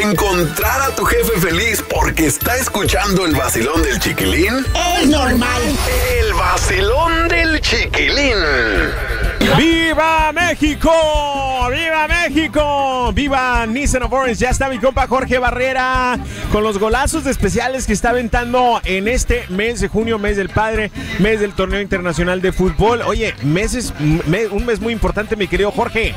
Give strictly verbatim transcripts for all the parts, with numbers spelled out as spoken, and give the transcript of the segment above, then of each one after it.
¿Encontrar a tu jefe feliz porque está escuchando el vacilón del Chiquilín? Es normal. El vacilón del Chiquilín. ¡Viva México! ¡Viva México! ¡Viva Nissan of Orange! Ya está mi compa Jorge Barrera con los golazos de especiales que está aventando en este mes de junio, mes del padre, mes del torneo internacional de fútbol. Oye, meses, me, un mes muy importante, mi querido Jorge.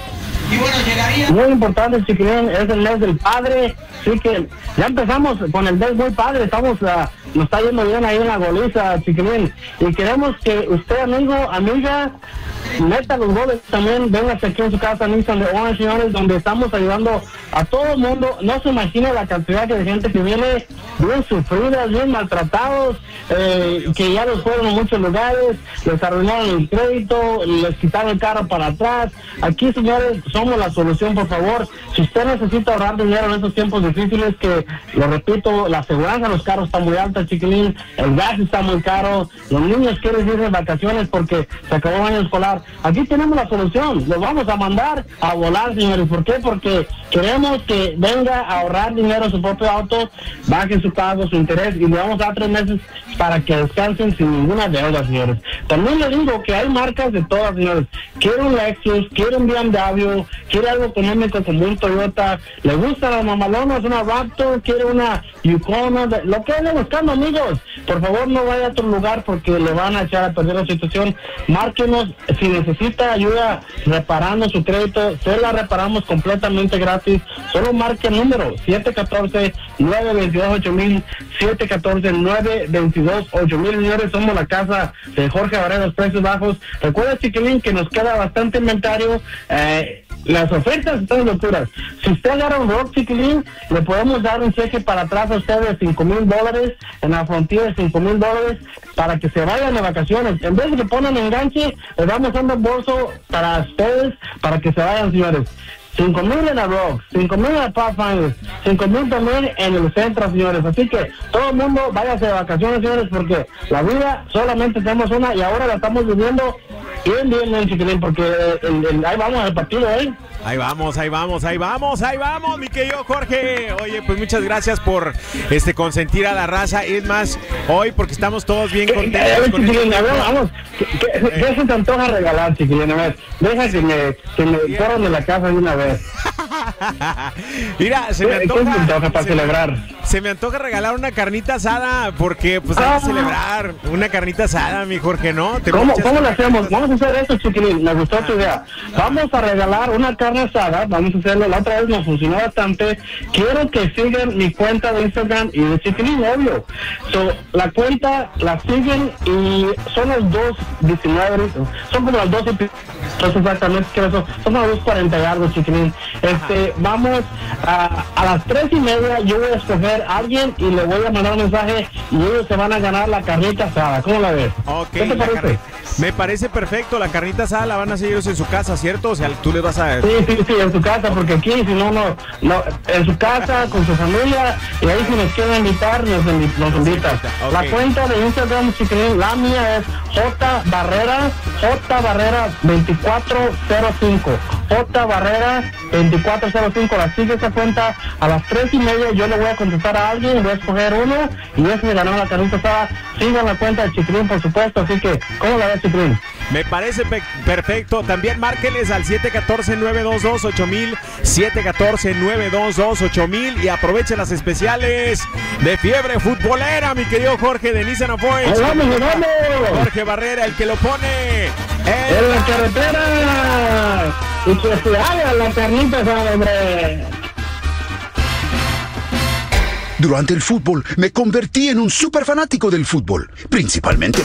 Muy importante, Chiquilín, es el mes del padre, así que ya empezamos con el mes muy padre, estamos, uh, nos está yendo bien ahí en la goliza, Chiquilín, y queremos que usted, amigo, amiga, meta los goles también, véngase aquí en su casa, Nissan de Orange, señores, donde estamos ayudando a todo el mundo. No se imagina la cantidad de gente que viene bien sufrida, bien maltratados, eh, que ya los fueron a muchos lugares, les arruinaron el crédito, les quitaron el carro para atrás. Aquí, señores, somos la solución, por favor. Si usted necesita ahorrar dinero en estos tiempos difíciles, que, lo repito, la aseguranza de los carros está muy alta, Chiquilín, el gas está muy caro, los niños quieren ir de vacaciones porque se acabó el año escolar. Aquí tenemos la solución, los vamos a mandar a volar, señores. ¿Por qué? Porque queremos que venga a ahorrar dinero en su propio auto, baje su pago, su interés, y le vamos a dar tres meses para que descansen sin ninguna deuda, señores. También le digo que hay marcas de todas, señores. Quiere un Lexus, quiere un B M W, quiere algo económico como un Toyota, le gusta la mamalona, es una Raptor, quiere una Yukon, lo que ande buscando, amigos. Por favor, no vaya a otro lugar porque le van a echar a perder la situación. Márquenos si necesita ayuda reparando su crédito, se la reparamos completamente gratis. Solo marque el número siete uno cuatro, nueve dos dos, ocho mil, siete uno cuatro, nueve dos dos, ocho mil, señores. Somos la casa de Jorge Barrera, los precios bajos. Recuerda, Chiquilín, que nos queda bastante inventario. Eh, las ofertas están locuras. Si usted agarra un Rock, Chiquilín, le podemos dar un cheque para atrás a usted de cinco mil dólares, en la frontera de cinco mil dólares, para que se vayan de vacaciones. En vez de que pongan enganche, les vamos dando un bolso para ustedes, para que se vayan, señores. cinco mil en la Rock, cinco mil en la Pathfinder, cinco mil también en el centro, señores. Así que todo el mundo váyase de vacaciones, señores, porque la vida solamente tenemos una y ahora la estamos viviendo bien, bien, bien, Chiquilín, porque el, el, ahí vamos al partido, ¿eh? Ahí vamos, ahí vamos, ahí vamos, ahí vamos, mi querido Jorge. Oye, pues muchas gracias por este consentir a la raza. Es más, hoy porque estamos todos bien contentos. A ver, con Chiquilín, este... a ver, vamos. ¿Qué, qué, eh. ¿Qué se te antoja regalar, Chiquilín? A ver, deja que me, que me corran de la casa de una vez. Mira, se me ¿Qué, antoja, ¿qué se te antoja para se celebrar? Me, se me antoja regalar una carnita asada, porque pues hay Ah. que celebrar una carnita asada, mi Jorge, ¿no? ¿Te ¿Cómo, escuchas? ¿Cómo lo hacemos? Vamos a hacer esto, Chiquilín. Me gustó tu idea. Vamos a regalar una carne asada. Vamos a hacerlo. La otra vez nos funcionó bastante. Quiero que sigan mi cuenta de Instagram y de Chiquilín, obvio. So, la cuenta la siguen y son las dos diecinueve. Son como las doce. Entonces, exactamente, que eso, son las dos cuarenta y algo, Chiquilín. Este, vamos a, a las tres y media. Yo voy a escoger a alguien y le voy a mandar un mensaje y ellos se van a ganar la carnita asada. ¿Cómo la ves? Ok, ¿Qué te la parece? carne- me parece perfecto. La carnita asada la van a hacer ellos en su casa, ¿cierto? O sea, tú les vas a... Sí, sí, sí, en su casa, porque aquí, si no, no, no, en su casa, con su familia, y ahí si nos quieren invitar, nos, invi- nos invitan. Ok. La cuenta de Instagram, Chiquilín, la mía es J Barrera, J Barrera veinticuatro cero cinco, J Barrera veinticuatro cero cinco, la sigue esa cuenta. A las tres y media yo le voy a contestar a alguien, voy a escoger uno, y ese me ganó la carnita asada. Sigan la cuenta de Chiquilín, por supuesto, así que, ¿cómo la ves, Chiquilín? Me parece pe- perfecto. También márquenles al siete uno cuatro, nueve dos dos, ocho mil, siete uno cuatro, nueve dos dos, ocho mil y aprovechen las especiales de fiebre futbolera, mi querido Jorge de Nissan of Orange. ¡Ahí vamos, ahí vamos! Jorge Barrera, el que lo pone en ¡En la carretera! ¡Y que se haga la carnita asada, hombre! Durante el fútbol me convertí en un súper fanático del fútbol, principalmente